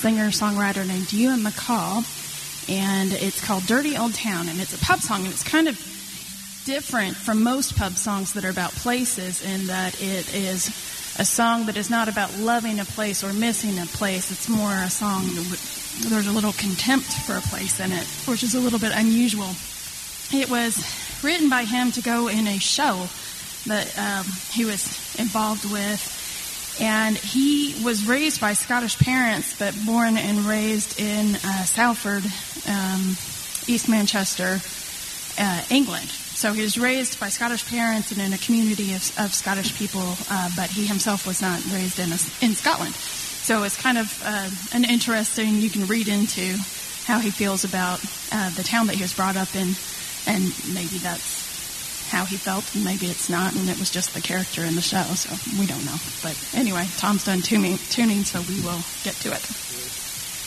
singer-songwriter named Ewan MacColl, and it's called Dirty Old Town, and it's a pub song, and it's kind of different from most pub songs that are about places in that it is a song that is not about loving a place or missing a place. It's more a song that there's a little contempt for a place in it, which is a little bit unusual. It was written by him to go in a show that he was involved with. And he was raised by Scottish parents, but born and raised in Salford, East Manchester, England. So he was raised by Scottish parents and in a community of Scottish people, but he himself was not raised in Scotland. So it's kind of an interesting, you can read into how he feels about the town that he was brought up in, and maybe that's how he felt, and maybe it's not, and it was just the character in the show, so we don't know. But anyway, Tom's done tuning, so we will get to it.